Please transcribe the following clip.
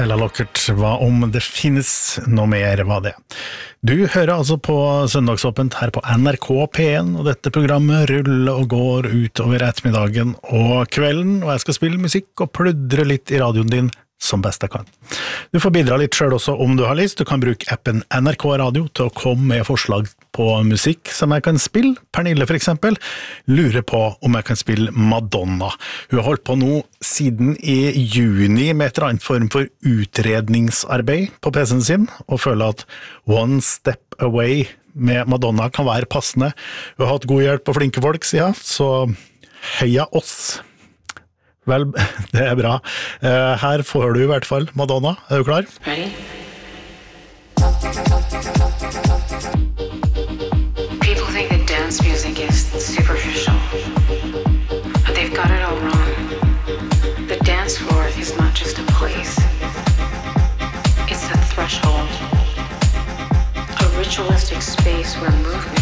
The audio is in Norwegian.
Ella Lockert, hva om det finnes noe mer, hva det? Du hører altså på Søndagsåpent her på NRK P1, og dette programmet ruller og går utover ettermiddagen og kvelden, og jeg skal spille musikk og pludre litt i radioen din som best jeg kan. Du får bidra litt selv også om du har lyst. Du kan bruke appen NRK Radio til å komme med forslag på musikk som jeg kan spille. Pernille for eksempel lurer på om jeg kan spille Madonna. Hun har holdt på nå siden i juni med et eller annet form for utredningsarbeid på PC-en sin, og føler at One Step Away med Madonna kan være passende. Hun har hatt god hjelp av flinke folk, sier jeg, så heia oss! Vel, det bra. Her får du i hvert fall Madonna. Er du klar? Ready? People think that dance music is superficial, but they've got it all wrong. The dance floor is not just a place. It's a threshold. A ritualistic space where movement